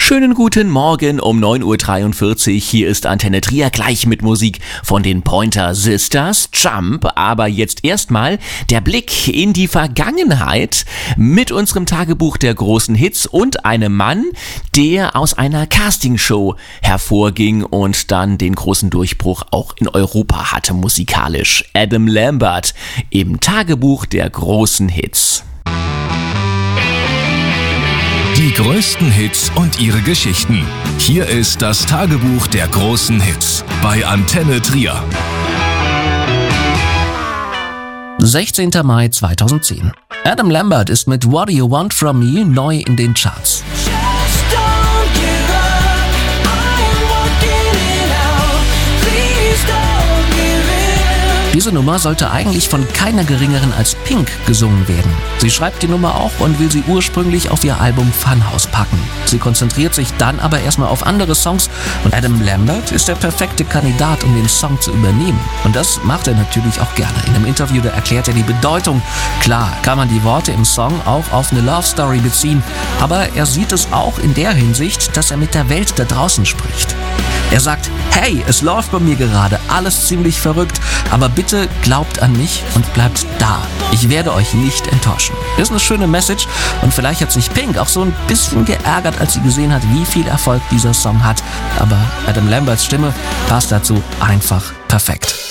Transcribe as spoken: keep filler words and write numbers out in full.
Schönen guten Morgen um neun Uhr dreiundvierzig. Hier ist Antenne Trier gleich mit Musik von den Pointer Sisters, Jump. Aber jetzt erstmal der Blick in die Vergangenheit mit unserem Tagebuch der großen Hits und einem Mann, der aus einer Castingshow hervorging und dann den großen Durchbruch auch in Europa hatte musikalisch. Adam Lambert im Tagebuch der großen Hits. Die größten Hits und ihre Geschichten. Hier ist das Tagebuch der großen Hits bei Antenne Trier. sechzehnter Mai zweitausendzehn. Adam Lambert ist mit What Do You Want From Me neu in den Charts. Diese Nummer sollte eigentlich von keiner geringeren als Pink gesungen werden. Sie schreibt die Nummer auch und will sie ursprünglich auf ihr Album Funhouse packen. Sie konzentriert sich dann aber erstmal auf andere Songs und Adam Lambert ist der perfekte Kandidat, um den Song zu übernehmen. Und das macht er natürlich auch gerne. In einem Interview, da erklärt er die Bedeutung. Klar, kann man die Worte im Song auch auf eine Love Story beziehen, aber er sieht es auch in der Hinsicht, dass er mit der Welt da draußen spricht. Er sagt, hey, es läuft bei mir gerade, alles ziemlich verrückt, aber bitte glaubt an mich und bleibt da. Ich werde euch nicht enttäuschen. Ist eine schöne Message und vielleicht hat sich Pink auch so ein bisschen geärgert, als sie gesehen hat, wie viel Erfolg dieser Song hat. Aber Adam Lamberts Stimme passt dazu einfach perfekt.